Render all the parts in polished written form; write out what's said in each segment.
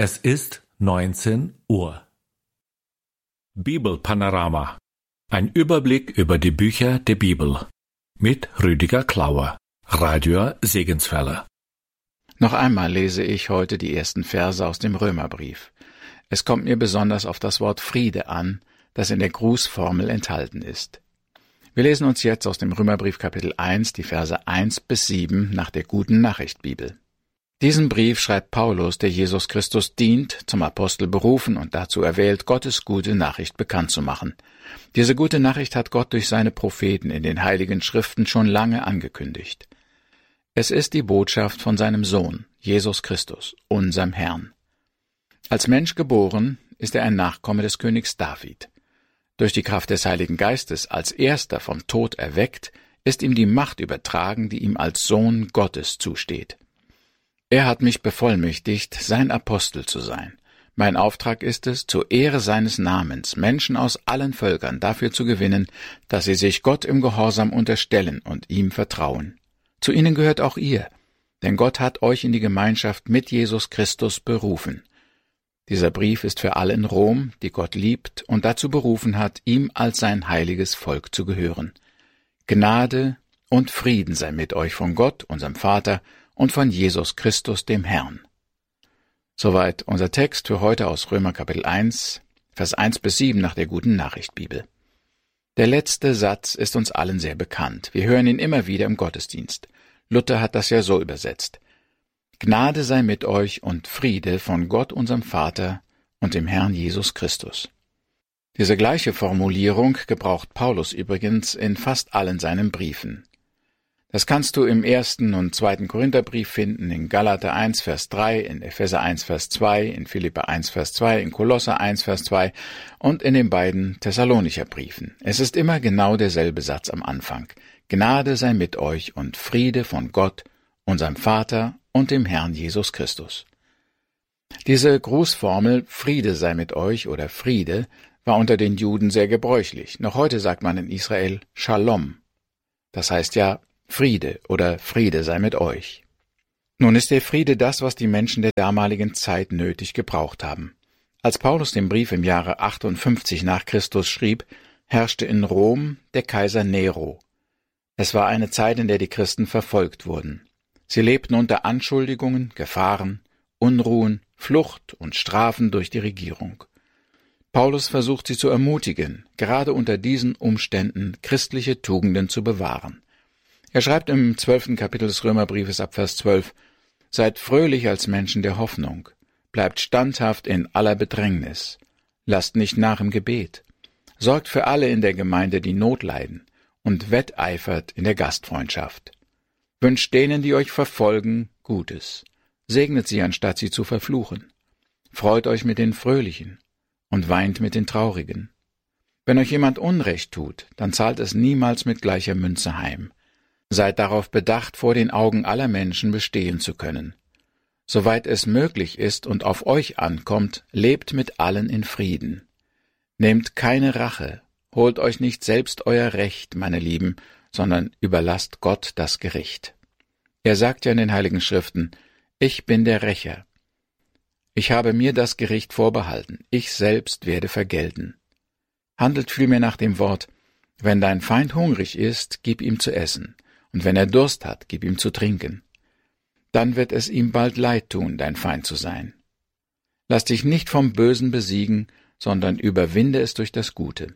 Es ist 19 Uhr. Bibelpanorama. Ein Überblick über die Bücher der Bibel. Mit Rüdiger Klauer, Radio Segenswelle. Noch einmal lese ich heute die ersten Verse aus dem Römerbrief. Es kommt mir besonders auf das Wort Friede an, das in der Grußformel enthalten ist. Wir lesen uns jetzt aus dem Römerbrief Kapitel 1 die Verse 1 bis 7 nach der Guten Nachricht Bibel. Diesen Brief schreibt Paulus, der Jesus Christus dient, zum Apostel berufen und dazu erwählt, Gottes gute Nachricht bekannt zu machen. Diese gute Nachricht hat Gott durch seine Propheten in den Heiligen Schriften schon lange angekündigt. Es ist die Botschaft von seinem Sohn, Jesus Christus, unserem Herrn. Als Mensch geboren, ist er ein Nachkomme des Königs David. Durch die Kraft des Heiligen Geistes als Erster vom Tod erweckt, ist ihm die Macht übertragen, die ihm als Sohn Gottes zusteht. Er hat mich bevollmächtigt, sein Apostel zu sein. Mein Auftrag ist es, zur Ehre seines Namens Menschen aus allen Völkern dafür zu gewinnen, dass sie sich Gott im Gehorsam unterstellen und ihm vertrauen. Zu ihnen gehört auch ihr, denn Gott hat euch in die Gemeinschaft mit Jesus Christus berufen. Dieser Brief ist für alle in Rom, die Gott liebt und dazu berufen hat, ihm als sein heiliges Volk zu gehören. Gnade und Frieden sei mit euch von Gott, unserem Vater, und von Jesus Christus, dem Herrn. Soweit unser Text für heute aus Römer Kapitel 1, Vers 1 bis 7 nach der Guten Nachricht Bibel. Der letzte Satz ist uns allen sehr bekannt. Wir hören ihn immer wieder im Gottesdienst. Luther hat das ja so übersetzt: Gnade sei mit euch und Friede von Gott, unserem Vater, und dem Herrn Jesus Christus. Diese gleiche Formulierung gebraucht Paulus übrigens in fast allen seinen Briefen. Das kannst du im 1. und 2. Korintherbrief finden, in Galater 1, Vers 3, in Epheser 1, Vers 2, in Philipper 1, Vers 2, in Kolosser 1, Vers 2 und in den beiden Thessalonicher Briefen. Es ist immer genau derselbe Satz am Anfang. Gnade sei mit euch und Friede von Gott, unserem Vater und dem Herrn Jesus Christus. Diese Grußformel Friede sei mit euch oder Friede war unter den Juden sehr gebräuchlich. Noch heute sagt man in Israel Shalom. Das heißt ja Friede oder Friede sei mit euch. Nun ist der Friede das, was die Menschen der damaligen Zeit nötig gebraucht haben. Als Paulus den Brief im Jahre 58 nach Christus schrieb, herrschte in Rom der Kaiser Nero. Es war eine Zeit, in der die Christen verfolgt wurden. Sie lebten unter Anschuldigungen, Gefahren, Unruhen, Flucht und Strafen durch die Regierung. Paulus versucht sie zu ermutigen, gerade unter diesen Umständen christliche Tugenden zu bewahren. Er schreibt im 12. Kapitel des Römerbriefes ab Vers 12, Seid fröhlich als Menschen der Hoffnung, bleibt standhaft in aller Bedrängnis, lasst nicht nach im Gebet, sorgt für alle in der Gemeinde, die Not leiden, und wetteifert in der Gastfreundschaft. Wünscht denen, die euch verfolgen, Gutes, segnet sie, anstatt sie zu verfluchen. Freut euch mit den Fröhlichen und weint mit den Traurigen. Wenn euch jemand Unrecht tut, dann zahlt es niemals mit gleicher Münze heim. Seid darauf bedacht, vor den Augen aller Menschen bestehen zu können. Soweit es möglich ist und auf euch ankommt, lebt mit allen in Frieden. Nehmt keine Rache, holt euch nicht selbst euer Recht, meine Lieben, sondern überlasst Gott das Gericht. Er sagt ja in den Heiligen Schriften, ich bin der Rächer. Ich habe mir das Gericht vorbehalten, ich selbst werde vergelten. Handelt vielmehr nach dem Wort, wenn dein Feind hungrig ist, gib ihm zu essen. Und wenn er Durst hat, gib ihm zu trinken. Dann wird es ihm bald leid tun, dein Feind zu sein. Lass dich nicht vom Bösen besiegen, sondern überwinde es durch das Gute.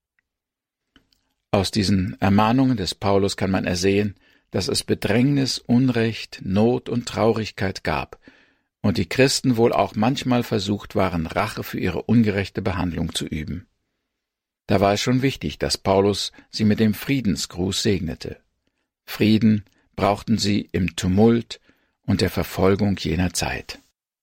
Aus diesen Ermahnungen des Paulus kann man ersehen, dass es Bedrängnis, Unrecht, Not und Traurigkeit gab und die Christen wohl auch manchmal versucht waren, Rache für ihre ungerechte Behandlung zu üben. Da war es schon wichtig, dass Paulus sie mit dem Friedensgruß segnete. Frieden brauchten sie im Tumult und der Verfolgung jener Zeit.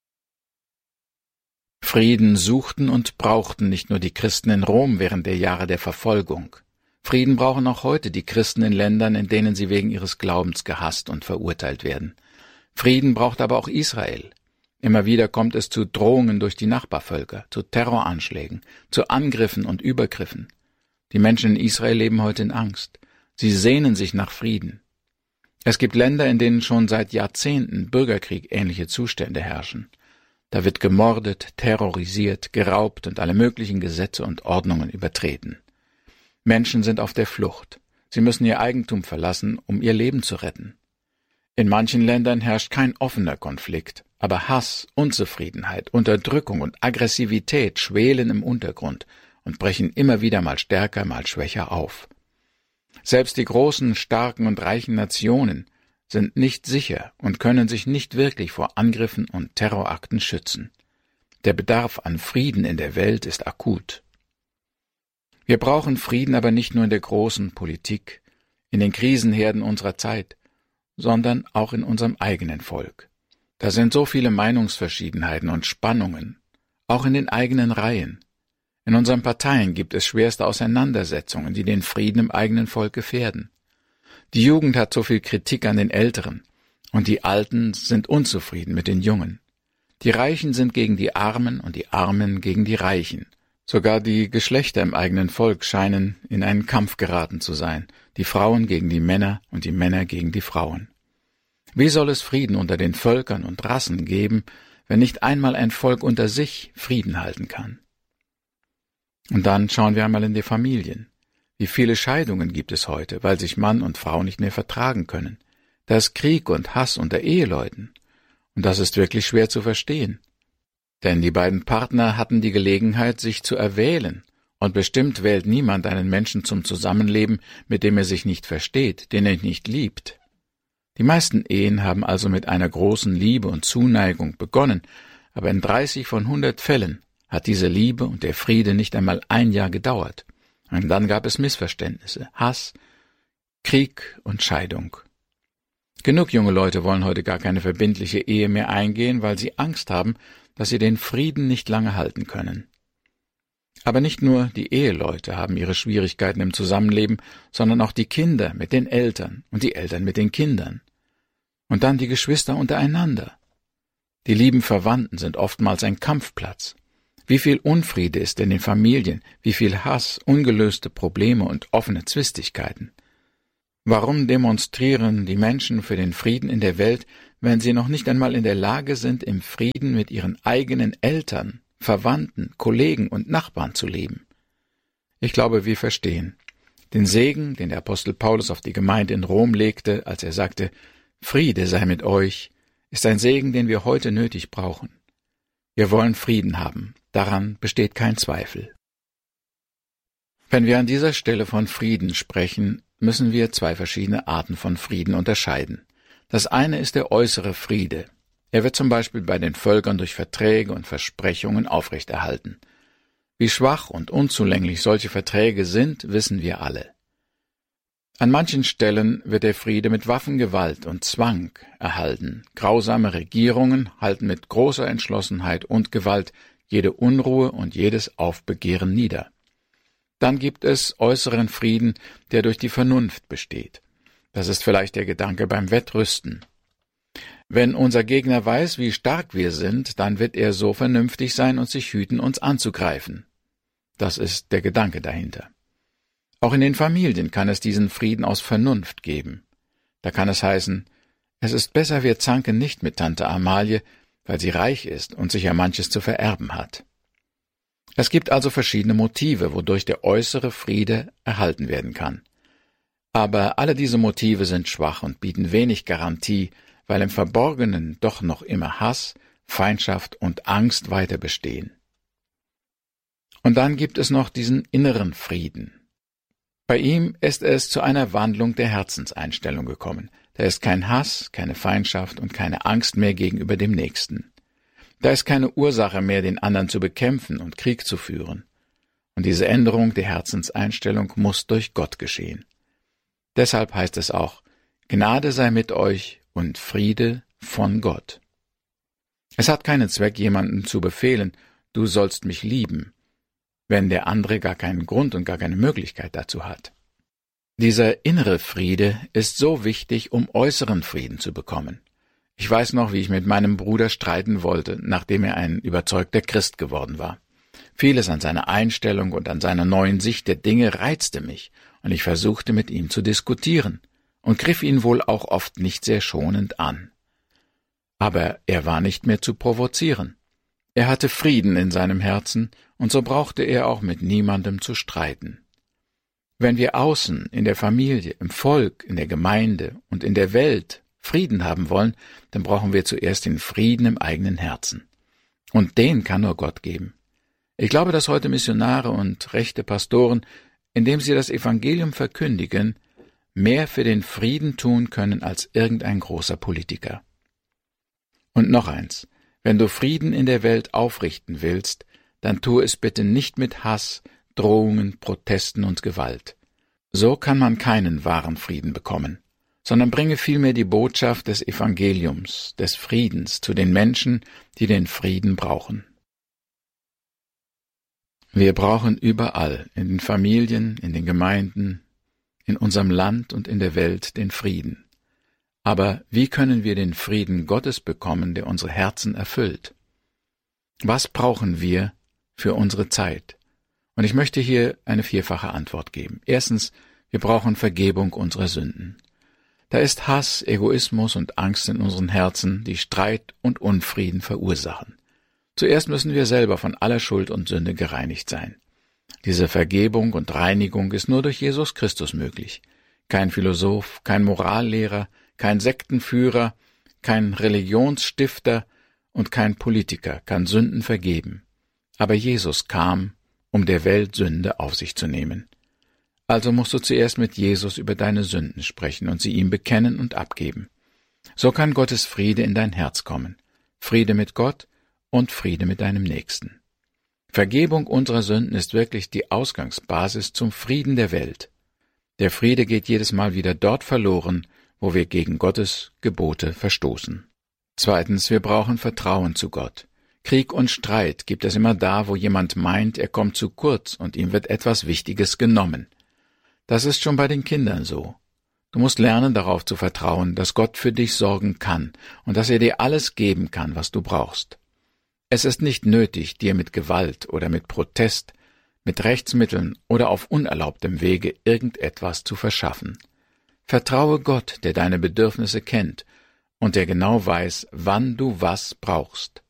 Frieden suchten und brauchten nicht nur die Christen in Rom während der Jahre der Verfolgung. Frieden brauchen auch heute die Christen in Ländern, in denen sie wegen ihres Glaubens gehasst und verurteilt werden. Frieden braucht aber auch Israel. Immer wieder kommt es zu Drohungen durch die Nachbarvölker, zu Terroranschlägen, zu Angriffen und Übergriffen. Die Menschen in Israel leben heute in Angst. Sie sehnen sich nach Frieden. Es gibt Länder, in denen schon seit Jahrzehnten Bürgerkrieg ähnliche Zustände herrschen. Da wird gemordet, terrorisiert, geraubt und alle möglichen Gesetze und Ordnungen übertreten. Menschen sind auf der Flucht. Sie müssen ihr Eigentum verlassen, um ihr Leben zu retten. In manchen Ländern herrscht kein offener Konflikt, aber Hass, Unzufriedenheit, Unterdrückung und Aggressivität schwelen im Untergrund und brechen immer wieder mal stärker, mal schwächer auf. Selbst die großen, starken und reichen Nationen sind nicht sicher und können sich nicht wirklich vor Angriffen und Terrorakten schützen. Der Bedarf an Frieden in der Welt ist akut. Wir brauchen Frieden aber nicht nur in der großen Politik, in den Krisenherden unserer Zeit, sondern auch in unserem eigenen Volk. Da sind so viele Meinungsverschiedenheiten und Spannungen, auch in den eigenen Reihen. In unseren Parteien gibt es schwerste Auseinandersetzungen, die den Frieden im eigenen Volk gefährden. Die Jugend hat so viel Kritik an den Älteren, und die Alten sind unzufrieden mit den Jungen. Die Reichen sind gegen die Armen und die Armen gegen die Reichen. Sogar die Geschlechter im eigenen Volk scheinen in einen Kampf geraten zu sein, die Frauen gegen die Männer und die Männer gegen die Frauen. Wie soll es Frieden unter den Völkern und Rassen geben, wenn nicht einmal ein Volk unter sich Frieden halten kann? Und dann schauen wir einmal in die Familien. Wie viele Scheidungen gibt es heute, weil sich Mann und Frau nicht mehr vertragen können? Da ist Krieg und Hass unter Eheleuten. Und das ist wirklich schwer zu verstehen. Denn die beiden Partner hatten die Gelegenheit, sich zu erwählen, und bestimmt wählt niemand einen Menschen zum Zusammenleben, mit dem er sich nicht versteht, den er nicht liebt. Die meisten Ehen haben also mit einer großen Liebe und Zuneigung begonnen, aber in 30 von 100 Fällen hat diese Liebe und der Friede nicht einmal ein Jahr gedauert. Und dann gab es Missverständnisse, Hass, Krieg und Scheidung. Genug junge Leute wollen heute gar keine verbindliche Ehe mehr eingehen, weil sie Angst haben, dass sie den Frieden nicht lange halten können. Aber nicht nur die Eheleute haben ihre Schwierigkeiten im Zusammenleben, sondern auch die Kinder mit den Eltern und die Eltern mit den Kindern. Und dann die Geschwister untereinander. Die lieben Verwandten sind oftmals ein Kampfplatz. Wie viel Unfriede ist in den Familien, wie viel Hass, ungelöste Probleme und offene Zwistigkeiten. Warum demonstrieren die Menschen für den Frieden in der Welt, wenn sie noch nicht einmal in der Lage sind, im Frieden mit ihren eigenen Eltern, Verwandten, Kollegen und Nachbarn zu leben? Ich glaube, wir verstehen den Segen, den der Apostel Paulus auf die Gemeinde in Rom legte, als er sagte, Friede sei mit euch, ist ein Segen, den wir heute nötig brauchen. Wir wollen Frieden haben, daran besteht kein Zweifel. Wenn wir an dieser Stelle von Frieden sprechen, müssen wir zwei verschiedene Arten von Frieden unterscheiden. Das eine ist der äußere Friede. Er wird zum Beispiel bei den Völkern durch Verträge und Versprechungen aufrechterhalten. Wie schwach und unzulänglich solche Verträge sind, wissen wir alle. An manchen Stellen wird der Friede mit Waffengewalt und Zwang erhalten. Grausame Regierungen halten mit großer Entschlossenheit und Gewalt jede Unruhe und jedes Aufbegehren nieder. Dann gibt es äußeren Frieden, der durch die Vernunft besteht. Das ist vielleicht der Gedanke beim Wettrüsten. Wenn unser Gegner weiß, wie stark wir sind, dann wird er so vernünftig sein und sich hüten, uns anzugreifen. Das ist der Gedanke dahinter. Auch in den Familien kann es diesen Frieden aus Vernunft geben. Da kann es heißen, es ist besser, wir zanken nicht mit Tante Amalie, weil sie reich ist und sicher manches zu vererben hat. Es gibt also verschiedene Motive, wodurch der äußere Friede erhalten werden kann. Aber alle diese Motive sind schwach und bieten wenig Garantie, weil im Verborgenen doch noch immer Hass, Feindschaft und Angst weiter bestehen. Und dann gibt es noch diesen inneren Frieden. Bei ihm ist es zu einer Wandlung der Herzenseinstellung gekommen. Da ist kein Hass, keine Feindschaft und keine Angst mehr gegenüber dem Nächsten. Da ist keine Ursache mehr, den anderen zu bekämpfen und Krieg zu führen. Und diese Änderung der Herzenseinstellung muss durch Gott geschehen. Deshalb heißt es auch, Gnade sei mit euch und Friede von Gott. Es hat keinen Zweck, jemandem zu befehlen, du sollst mich lieben, wenn der andere gar keinen Grund und gar keine Möglichkeit dazu hat. Dieser innere Friede ist so wichtig, um äußeren Frieden zu bekommen. Ich weiß noch, wie ich mit meinem Bruder streiten wollte, nachdem er ein überzeugter Christ geworden war. Vieles an seiner Einstellung und an seiner neuen Sicht der Dinge reizte mich, und ich versuchte mit ihm zu diskutieren und griff ihn wohl auch oft nicht sehr schonend an. Aber er war nicht mehr zu provozieren. Er hatte Frieden in seinem Herzen, und so brauchte er auch mit niemandem zu streiten. Wenn wir außen, in der Familie, im Volk, in der Gemeinde und in der Welt Frieden haben wollen, dann brauchen wir zuerst den Frieden im eigenen Herzen. Und den kann nur Gott geben. Ich glaube, dass heute Missionare und rechte Pastoren, indem sie das Evangelium verkündigen, mehr für den Frieden tun können als irgendein großer Politiker. Und noch eins: Wenn du Frieden in der Welt aufrichten willst, dann tue es bitte nicht mit Hass, Drohungen, Protesten und Gewalt. So kann man keinen wahren Frieden bekommen, sondern bringe vielmehr die Botschaft des Evangeliums, des Friedens zu den Menschen, die den Frieden brauchen. Wir brauchen überall, in den Familien, in den Gemeinden, in unserem Land und in der Welt den Frieden. Aber wie können wir den Frieden Gottes bekommen, der unsere Herzen erfüllt? Was brauchen wir für unsere Zeit? Und ich möchte hier eine vierfache Antwort geben. Erstens, wir brauchen Vergebung unserer Sünden. Da ist Hass, Egoismus und Angst in unseren Herzen, die Streit und Unfrieden verursachen. Zuerst müssen wir selber von aller Schuld und Sünde gereinigt sein. Diese Vergebung und Reinigung ist nur durch Jesus Christus möglich. Kein Philosoph, kein Morallehrer, kein Sektenführer, kein Religionsstifter und kein Politiker kann Sünden vergeben. Aber Jesus kam, um der Welt Sünde auf sich zu nehmen. Also musst du zuerst mit Jesus über deine Sünden sprechen und sie ihm bekennen und abgeben. So kann Gottes Friede in dein Herz kommen. Friede mit Gott und Friede mit deinem Nächsten. Vergebung unserer Sünden ist wirklich die Ausgangsbasis zum Frieden der Welt. Der Friede geht jedes Mal wieder dort verloren, wo wir gegen Gottes Gebote verstoßen. Zweitens, wir brauchen Vertrauen zu Gott. Krieg und Streit gibt es immer da, wo jemand meint, er kommt zu kurz und ihm wird etwas Wichtiges genommen. Das ist schon bei den Kindern so. Du musst lernen, darauf zu vertrauen, dass Gott für dich sorgen kann und dass er dir alles geben kann, was du brauchst. Es ist nicht nötig, dir mit Gewalt oder mit Protest, mit Rechtsmitteln oder auf unerlaubtem Wege irgendetwas zu verschaffen. Vertraue Gott, der deine Bedürfnisse kennt und der genau weiß, wann du was brauchst.